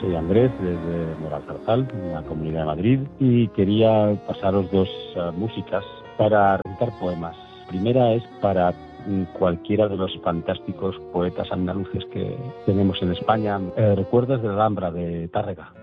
soy Andrés, desde Moralzarzal, en la Comunidad de Madrid, y quería pasaros dos músicas para recitar poemas. La primera es para cualquiera de los fantásticos poetas andaluces que tenemos en España. Recuerdos de la Alhambra, de Tárrega.